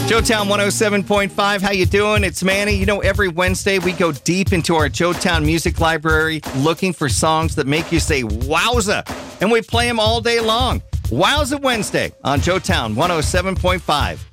Joetown 107.5, how you doing? It's Manny. You know, every Wednesday we go deep into our Joetown music library looking for songs that make you say, wowza, and we play them all day long. Wowza Wednesday on Joetown 107.5.